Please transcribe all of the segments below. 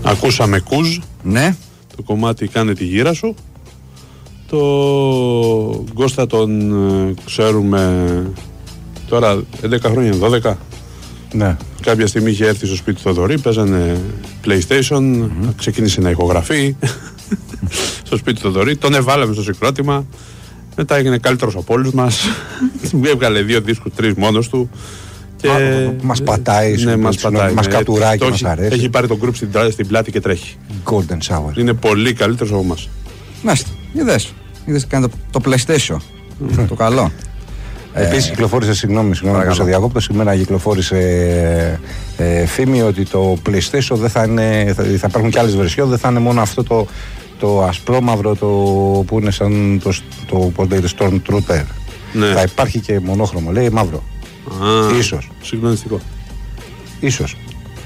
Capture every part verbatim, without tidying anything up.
Ακούσαμε Κουζ. Ναι. Το κομμάτι «Κάνε τη γύρα σου». Το Κώστα τον ε, ξέρουμε τώρα έντεκα χρόνια, δώδεκα. Ναι. Κάποια στιγμή είχε έρθει στο σπίτι του Θοδωρή, παίζανε PlayStation, mm-hmm. ξεκίνησε να ηχογραφεί στο σπίτι του Θοδωρή, τον εβάλαμε στο συγκρότημα, μετά έγινε καλύτερος από όλους μας, έβγαλε δύο δίσκους, τρεις μόνος του. Και... Μας πατάει, ναι, μας, πατάει, μας ναι, κατουράει και έχει, μας αρέσει. Έχει πάρει τον group στην, στην πλάτη και τρέχει. Golden Shower. Είναι πολύ καλύτερος από εμάς. Μάλιστα, είδες, είδες κάνει το, το PlayStation, mm. το καλό. Επίσης κυκλοφόρησε, συγγνώμη, συγγνώμη που σε διακόπτω, σήμερα κυκλοφόρησε ε, ε, φήμη ότι το PlayStation δεν θα είναι, θα, θα υπάρχουν και άλλες βερσιόν, δεν θα είναι μόνο αυτό το, το ασπρόμαυρο το, που είναι σαν το, το, πώς λέγεται, Stormtrooper. Ναι. Θα υπάρχει και μονόχρωμο, λέει μαύρο. Α, ίσως. Συγκλονιστικό. Ίσως.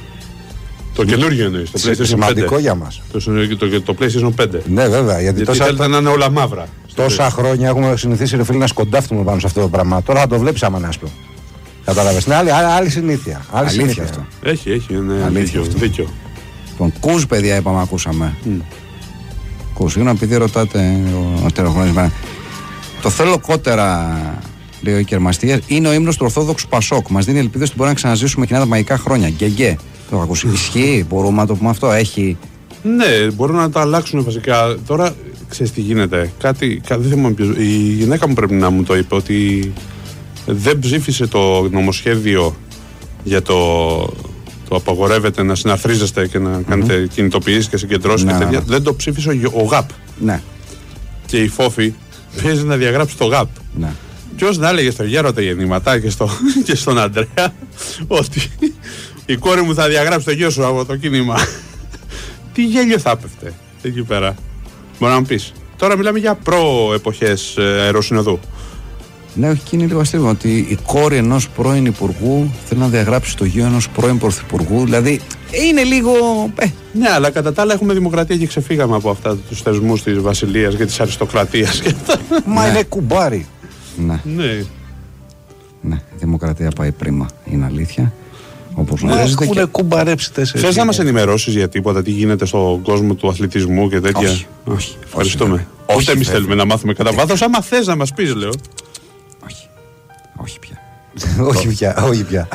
Το καινούργιο εννοείς, το PlayStation σημαντικό πέντε. Για μας. Το, το, το, το PlayStation πέντε. Ναι, βέβαια. Γιατί, γιατί τόσα... θέλετε να είναι όλα μαύρα. Τόσα χρόνια έχουμε συνηθίσει, ρε φίλοι, να σκοντάφτουμε πάνω σε αυτό το πράγμα. Τώρα θα το βλέπεις άμα είναι άσπρο. Κατάλαβες. Είναι άλλη, άλλη συνήθεια. Άλλη αλήθεια συνήθεια αυτό. Έχει, έχει. Είναι αλήθεια δίκιο. δίκιο. Λοιπόν, Κουζ, παιδιά, είπαμε, ακούσαμε. Mm. Κουζ, συγγνώμη, επειδή ρωτάτε ο τεροχρόνης. Το θέλω κότερα, λέει ο Κερμαστίας, είναι ο ύμνος του Ορθόδοξου Πασόκ. Μας δίνει ελπίδες ότι μπορούμε να ξαναζήσουμε κοινά τα μαγικά χρόνια. Γκεγκέ. Το έχω ακούσει. Ισχύει, μπορούμε να το πούμε αυτό. Έχει. Ναι, μπορούν να τα αλλάξουν βασικά. Τώρα ξέρεις τι γίνεται. Κάτι, κάτι δεν θυμάμαι ποιος. Η γυναίκα μου πρέπει να μου το είπε ότι δεν ψήφισε το νομοσχέδιο για το, το απαγορεύεται να συναθρίζεστε και να mm-hmm. κάνετε κινητοποιήσεις και συγκεντρώσεις ναι, και τέτοια. Ναι. Δεν το ψήφισε ο, ο ΓΑΠ. Ναι. Και η Φόφη παίζει να διαγράψει το ΓΑΠ. Ναι. Ποιος να έλεγε στο Γέροντα γεννηματά και, στο, και στον Αντρέα ότι η κόρη μου θα διαγράψει το γιο σου από το κίνημα. Τι γέλιο θα έπεφτε εκεί πέρα. Μπορεί να μου πεις. Τώρα μιλάμε για προ-εποχές αεροσυνοδού. Ναι, όχι, και είναι λίγο αστείο ότι η κόρη ενός πρώην υπουργού θέλει να διαγράψει το γιο ενός πρώην πρωθυπουργού. Δηλαδή είναι λίγο. Ε. Ναι, αλλά κατά τα άλλα έχουμε δημοκρατία και ξεφύγαμε από αυτά τους θεσμούς της βασιλείας και της αριστοκρατίας. Μα ναι. Είναι κουμπάρι. Ναι. Ναι. Ναι, η δημοκρατία πάει πρίμα. Είναι αλήθεια. Όπως Μα έχουν και... κουμπαρέψει τέσσερις. Θες να μας ενημερώσεις για τίποτα, τι γίνεται στον κόσμο του αθλητισμού και τέτοια? Όχι, όχι. Ευχαριστούμε. Όχι, ούτε εμείς θέλουμε να μάθουμε κατά βάθος. Άμα θες να μας πεις, λέω. Όχι. Όχι πια. όχι πια. Όχι πια.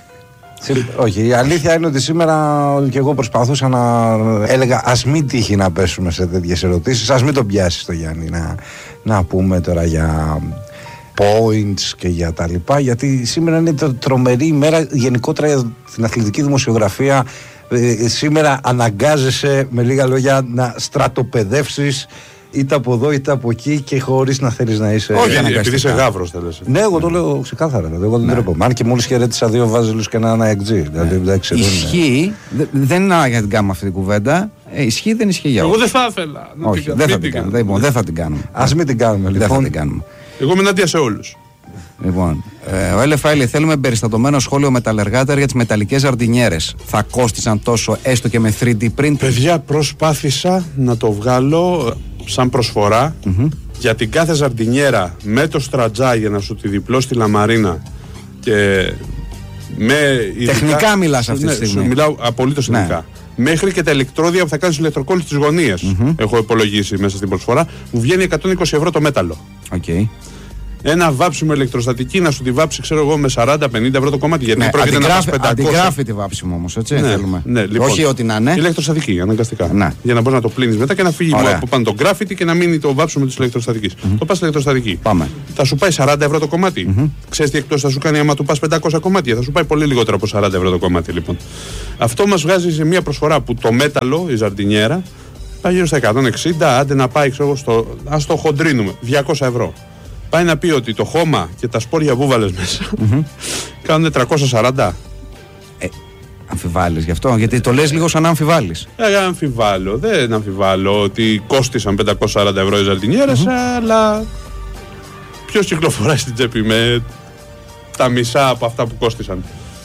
Όχι, η αλήθεια είναι ότι σήμερα και εγώ προσπαθούσα να έλεγα ας μην τύχει να πέσουμε σε τέτοιες ερωτήσεις, ας μην τον πιάσει το Γιάννη να, να πούμε τώρα για points και για τα λοιπά, γιατί σήμερα είναι τρομερή ημέρα γενικότερα για την αθλητική δημοσιογραφία. Ε, σήμερα αναγκάζεσαι με λίγα λόγια να στρατοπεδεύσεις είτε από εδώ είτε από εκεί και χωρίς να θέλεις να είσαι. Όχι, επειδή είσαι γάβρος θα λες. Ναι, εγώ το λέω ξεκάθαρα. Εγώ δεν τρέπω. Αν και μόλις χαιρέτησα δύο βάζελους και ένα εξτζή. Ισχύει, δεν είναι για να την κάνουμε αυτή την κουβέντα. Ε, ισχύει, δεν ισχύει για όλους. Εγώ δεν θα ήθελα. Όχι, δεν θα την κάνουμε. Λοιπόν, δεν θα την κάνουμε. Ας μην την κάνουμε, λοιπόν. Δεν θα την κάνουμε. Εγώ είμαι ενάντια σε όλους. Λοιπόν, ε, ο Ελεφάιλη, θέλουμε εμπεριστατωμένο σχόλιο μεταλλεργάταρ για τις μεταλλικές ζαρτινιέρες. Θα κόστησαν τόσο έστω και με θρι ντι print? Παιδιά, προσπάθησα να το βγάλω σαν προσφορά mm-hmm. για την κάθε ζαρτινιέρα με το στρατζά για να σου τη διπλώσει τη λαμαρίνα και με ειδικά... Τεχνικά μιλάς αυτή τη στιγμή. Ναι, μιλάω απολύτως ναι. τεχνικά. Μέχρι και τα ηλεκτρόδια που θα κάνεις ηλεκτροκόλληση στις γωνίες mm-hmm. έχω υπολογίσει μέσα στην προσφορά, μου βγαίνει εκατόν είκοσι ευρώ το μέταλλο. Okay. Ένα βάψιμο ηλεκτροστατική να σου τη βάψει, ξέρω εγώ, με σαράντα πενήντα ευρώ το κομμάτι. Γιατί ναι, πρόκειται να πας πεντακόσια. Αντιγράφει τη βάψιμο όμως, έτσι. Ναι, θέλουμε. Ναι, λοιπόν, όχι ό,τι να είναι. Ηλεκτροστατική, αναγκαστικά. Ναι. Για να μπορεί να το πλύνεις μετά και να φύγει από πάνω το γκράφιτι και να μείνει το βάψιμο της ηλεκτροστατικής. Mm-hmm. Το πας ηλεκτροστατική. Πάμε. Θα σου πάει σαράντα ευρώ το κομμάτι. Mm-hmm. Ξέρεις τι εκτός θα σου κάνει άμα του πας πεντακόσια κομμάτια? Θα σου πάει πολύ λιγότερο από σαράντα ευρώ το κομμάτι, λοιπόν. Αυτό μας βγάζει σε μια προσφορά που το μέταλλο, η ζαρτινιέρα, πάει γύρω στα εκατόν εξήντα, άντε να πάει, ξέρω, στο, ας το χοντρίνουμε, διακόσια ευρώ. Πάει να πει ότι το χώμα και τα σπόρια βούβαλες μέσα mm-hmm. κάνουν τριακόσια σαράντα. Ε, αμφιβάλλεις γι' αυτό, γιατί το λες λίγο σαν να αμφιβάλλεις. Ε, αμφιβάλλω, δεν αμφιβάλλω ότι κόστησαν πεντακόσια σαράντα ευρώ οι ζαρτινιέρες, mm-hmm. αλλά ποιος κυκλοφοράει στην τσέπη με τα μισά από αυτά που κόστησαν?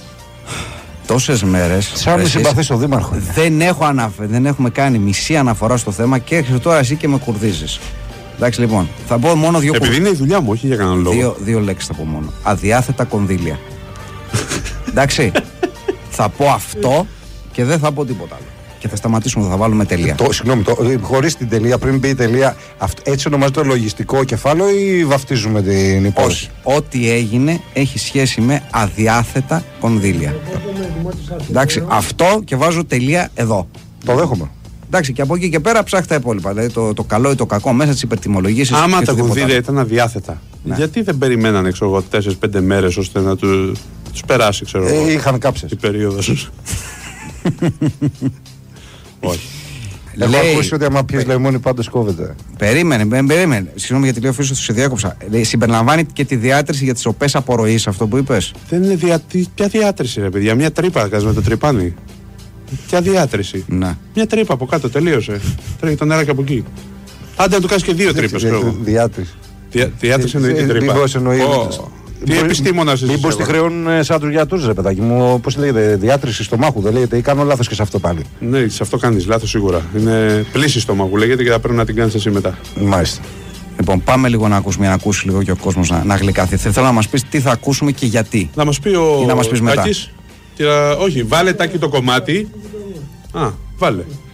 Τόσες μέρες. Σαν να συμπαθείς ο Δήμαρχο. Δεν, έχω αναφε... δεν έχουμε κάνει μισή αναφορά στο θέμα και έρχεσαι τώρα εσύ και με κουρδίζεις. Εντάξει, λοιπόν, θα πω μόνο δύο. Επειδή είναι η δουλειά μου, όχι για κανέναν λόγο. Δύο, δύο λέξεις θα πω μόνο. Αδιάθετα κονδύλια. Εντάξει. Θα πω αυτό και δεν θα πω τίποτα άλλο. Και θα σταματήσουμε, θα βάλουμε τελεία. Το, συγγνώμη, χωρίς την τελεία, πριν μπει η τελεία, αυτό, έτσι ονομάζεται το λογιστικό κεφάλαιο ή βαφτίζουμε την υπόθεση? Όχι. Ό,τι έγινε έχει σχέση με αδιάθετα κονδύλια. Εντάξει, αυτό και βάζω τελεία εδώ. Το δέχομαι. Εντάξει, και από εκεί και πέρα ψάχτα τα υπόλοιπα. Δηλαδή το, το καλό ή το κακό μέσα στις υπερτιμολογήσεις. Άμα τα κονδύλια ήταν αδιάθετα, ναι. γιατί δεν περιμένανε ξέρω, τέσσερις πέντε μέρες ώστε να του, τους περάσει, ξέρω εγώ. Ε, είχαν κάψες. Η περίοδος. Όχι. Έχω ακούσει ότι άμα πιείς λεμόνι πάντως κόβεται. Περίμενε, περίμενε. Συγγνώμη για τη λέω φύση, σε διάκοψα. Συμπεριλαμβάνει και τη διάτρηση για τις οπές απορροής, αυτό που είπες. Δεν είναι δια... Ποια διάτρηση, ρε παιδιά, μια τρύπα κάνεις με το τρυπάνι. Ποια διάτρηση. Να. Μια τρύπα από κάτω, τελείωσε. Τρέχει το νεράκι από εκεί. Άντε να του κάνεις και δύο τρύπες. Διάτρηση. Διάτρηση εννοεί την τρύπα. Τι επιστήμονας είσαι? Μήπως τη χρεώνουν σαν τους γιατρούς, ρε παιδάκι μου? Πώς λέγεται, διάτρηση στομάχου, δεν λέγεται? Ή κάνω λάθος και σε αυτό πάλι? Ναι, σε αυτό κάνεις λάθος σίγουρα. Είναι πλήση στομάχου, λέγεται, και θα πρέπει να την κάνεις εσύ μετά. Μάλιστα. Λοιπόν, πάμε λίγο να ακούσουμε, να ακούσει λίγο και ο κόσμος να, να γλυκαθεί. Θέλω να μας πεις τι θα ακούσουμε και γιατί. Να μας πει ο ή να μας πεις μετά. Τάκης. Και, όχι, βάλε Τάκη το κομμάτι. Α, βάλε.